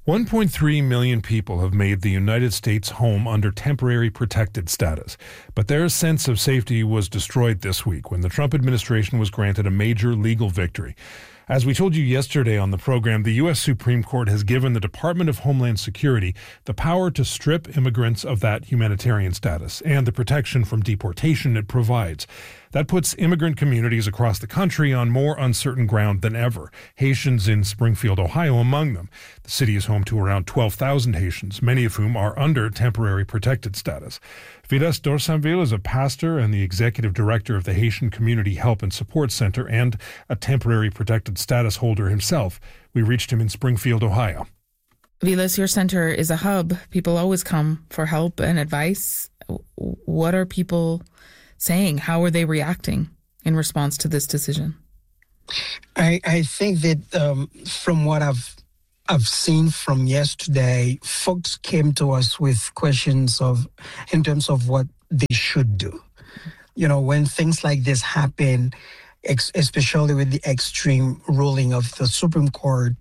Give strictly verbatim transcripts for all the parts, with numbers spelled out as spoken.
one point three million people have made the United States home under temporary protected status, but their sense of safety was destroyed this week when the Trump administration was granted a major legal victory. As we told you yesterday on the program, the U S Supreme Court has given the Department of Homeland Security the power to strip immigrants of that humanitarian status and the protection from deportation it provides. That puts immigrant communities across the country on more uncertain ground than ever, Haitians in Springfield, Ohio among them. The city is home to around twelve thousand Haitians, many of whom are under temporary protected status. Vidas Dorsanville is a pastor and the executive director of the Haitian Community Help and Support Center and a temporary protected status holder himself. We reached him in Springfield, Ohio. Vilas, your center is a hub. People always come for help and advice. What are people saying? How are they reacting in response to this decision? I, I think that um, from what I've I've seen from yesterday, folks came to us with questions of in terms of what they should do. You know, when things like this happen, ex- especially with the extreme ruling of the Supreme Court,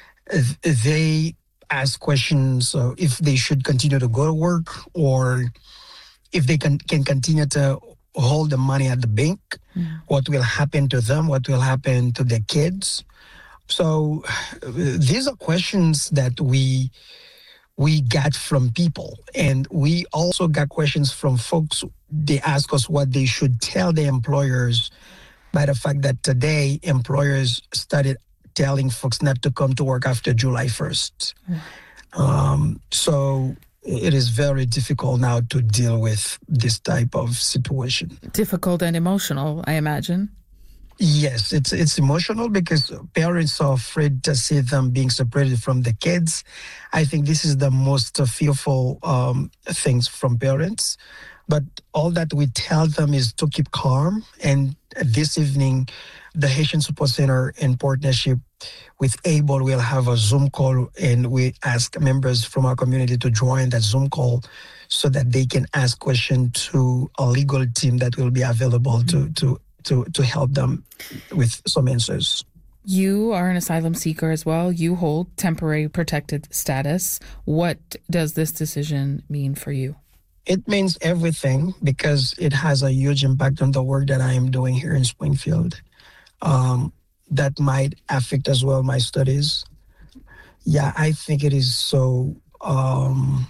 they ask questions uh, if they should continue to go to work or if they can, can continue to hold the money at the bank, yeah. What will happen to them, what will happen to their kids. So these are questions that we we got from people. And we also got questions from folks. They ask us what they should tell their employers by the fact that today employers started telling folks not to come to work after July first. Mm. Um, so it is very difficult now to deal with this type of situation. Difficult and emotional, I imagine. Yes, it's it's emotional because parents are afraid to see them being separated from the kids. I think this is the most fearful um, things from parents. But all that we tell them is to keep calm. And this evening, the Haitian Support Center, in partnership with ABLE, will have a Zoom call, and we ask members from our community to join that Zoom call so that they can ask questions to a legal team that will be available mm-hmm. to to. to to help them with some answers. You are an asylum seeker as well. You hold temporary protected status. What does this decision mean for you? It means everything because it has a huge impact on the work that I am doing here in Springfield. Um, that might affect as well my studies. Yeah, I think it is so um,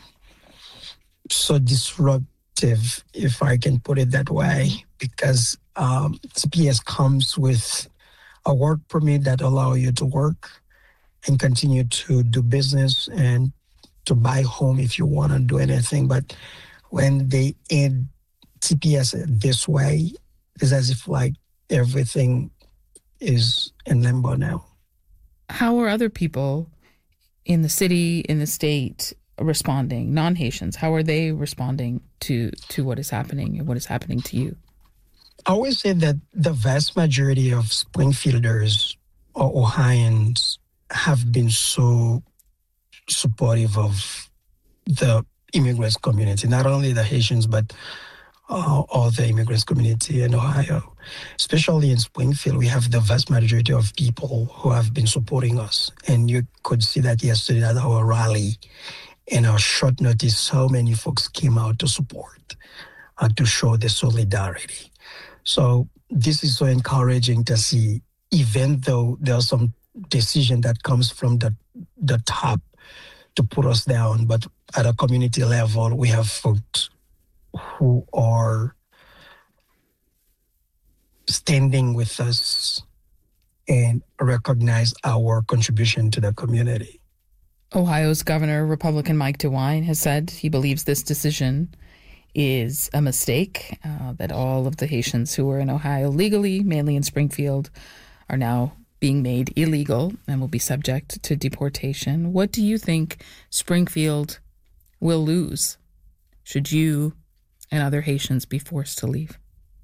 so disruptive, if I can put it that way, because Um, T P S comes with a work permit that allows you to work and continue to do business and to buy home if you want to do anything. But when they end T P S this way, it's as if like everything is in limbo now. How are other people in the city, in the state, responding? Non-Haitians, how are they responding to, to what is happening and what is happening to you? I always say that the vast majority of Springfielders or Ohioans have been so supportive of the immigrants community, not only the Haitians, but uh, all the immigrants community in Ohio. Especially in Springfield, we have the vast majority of people who have been supporting us. And you could see that yesterday at our rally. In a short notice, so many folks came out to support, uh, to show the solidarity. So this is so encouraging to see, even though there's some decision that comes from the the top to put us down, but at a community level, we have folks who are standing with us and recognize our contribution to the community. Ohio's Governor, Republican Mike DeWine, has said he believes this decision is a mistake, uh, that all of the Haitians who were in Ohio legally, mainly in Springfield, are now being made illegal and will be subject to deportation. What do you think Springfield will lose should you and other Haitians be forced to leave?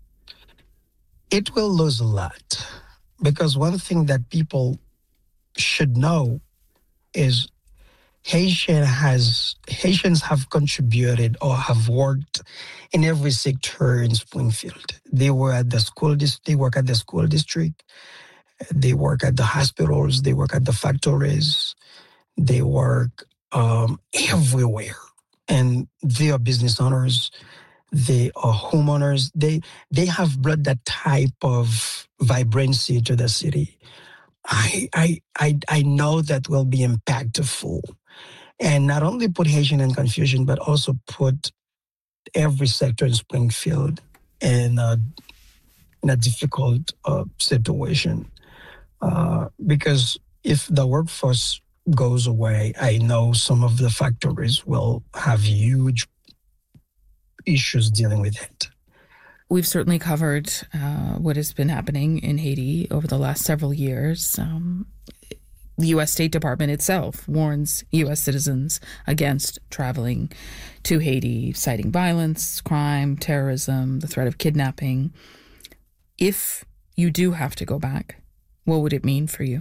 It will lose a lot, because one thing that people should know is Haitian has Haitians have contributed or have worked in every sector in Springfield. They were at the school. They work at the school district. They work at the hospitals. They work at the factories. They work um, everywhere. And they are business owners. They are homeowners. They they have brought that type of vibrancy to the city. I I I, I know that will be impactful. And not only put Haitian in confusion, but also put every sector in Springfield in a, in a difficult uh, situation. Uh, because if the workforce goes away, I know some of the factories will have huge issues dealing with it. We've certainly covered uh, what has been happening in Haiti over the last several years. Um, the U S State Department itself warns U S citizens against traveling to Haiti, citing violence, crime, terrorism, the threat of kidnapping. If you do have to go back, what would it mean for you?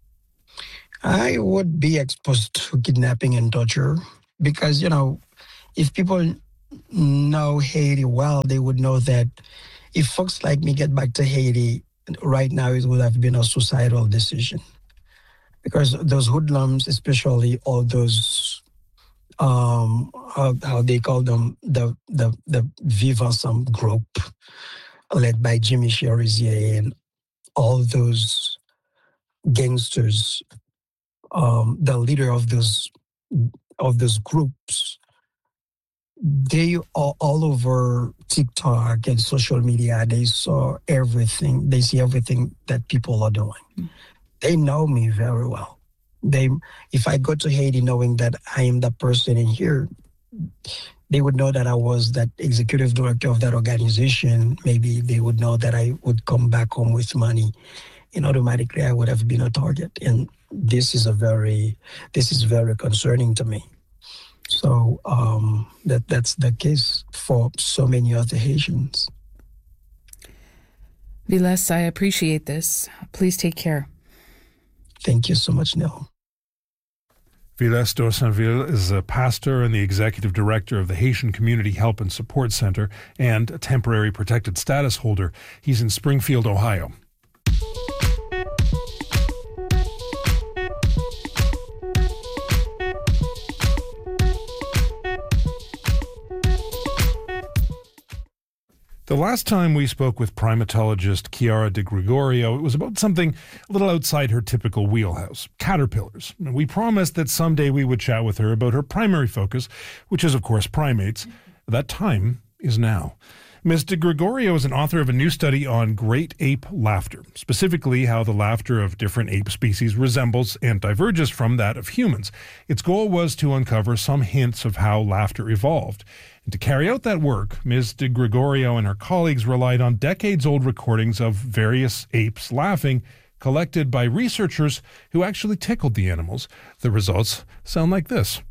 I would be exposed to kidnapping and torture because, you know, if people know Haiti well, they would know that if folks like me get back to Haiti right now, it would have been a suicidal decision. Because those hoodlums, especially all those, um, how, how they call them, the the the Vivre Ensemble group, led by Jimmy Cherizier and all those gangsters, um, the leader of those of those groups, they are all over TikTok and social media. They saw everything. They see everything that people are doing. Mm. They know me very well. They, if I go to Haiti knowing that I am the person in here, they would know that I was that executive director of that organization. Maybe they would know that I would come back home with money, and automatically I would have been a target. And this is a very, this is very concerning to me. So um, that that's the case for so many other Haitians. Viles, I appreciate this. Please take care. Thank you so much, Neil. Viles Dorsainville is a pastor and the executive director of the Haitian Community Help and Support Center and a temporary protected status holder. He's in Springfield, Ohio. The last time we spoke with primatologist Chiara De Gregorio, it was about something a little outside her typical wheelhouse, caterpillars. And we promised that someday we would chat with her about her primary focus, which is, of course, primates. That time is now. Miz De Gregorio is an author of a new study on great ape laughter, specifically how the laughter of different ape species resembles and diverges from that of humans. Its goal was to uncover some hints of how laughter evolved. And to carry out that work, Miz De Gregorio and her colleagues relied on decades-old recordings of various apes laughing, collected by researchers who actually tickled the animals. The results sound like this.